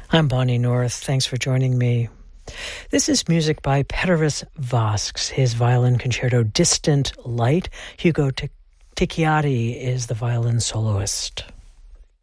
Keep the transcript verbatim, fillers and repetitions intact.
I'm Bonnie North. Thanks for joining me. This is music by Peteris Vasks, his violin concerto Distant Light. Hugo Ticciati is the violin soloist.